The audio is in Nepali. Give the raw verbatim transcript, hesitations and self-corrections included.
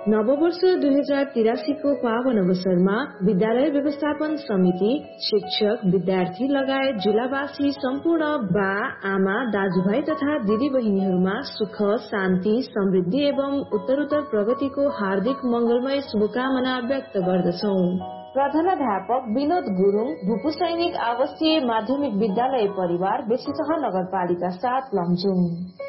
नववर्ष दुई हजार तिरासी को पावन अवसरमा विद्यालय व्यवस्थापन समिति, शिक्षक, विद्यार्थी लगायत जिल्लावासी सम्पूर्ण बा, आमा, दाजुभाइ तथा दिदी बहिनीहरूमा सुख, शान्ति, समृद्धि एवं उत्तरोत्तर प्रगतिको हार्दिक मंगलमय शुभकामना व्यक्त गर्दछौं। प्रधानाध्यापक विनोद गुरुङ, भूपू सैनिक आवासीय माध्यमिक विद्यालय परिवार, बेसीसह नगरपालिका सात लमजुङ।